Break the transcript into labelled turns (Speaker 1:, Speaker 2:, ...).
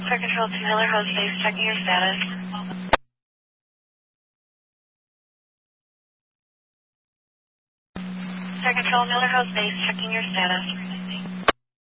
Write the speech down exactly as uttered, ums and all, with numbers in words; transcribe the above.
Speaker 1: Star Control to Miller Host Base, checking your status. Star Control, Miller Host Base, checking your status.